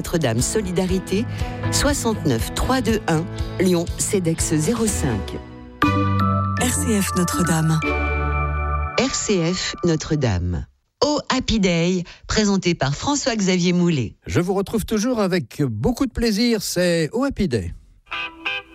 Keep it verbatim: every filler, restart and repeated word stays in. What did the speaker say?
Notre-Dame Solidarité, soixante-neuf trois deux un, Lyon Cedex zéro cinq. R C F Notre-Dame. R C F Notre-Dame. Oh Happy Day, présenté par François-Xavier Moulet. Je vous retrouve toujours avec beaucoup de plaisir, c'est Oh Happy Day.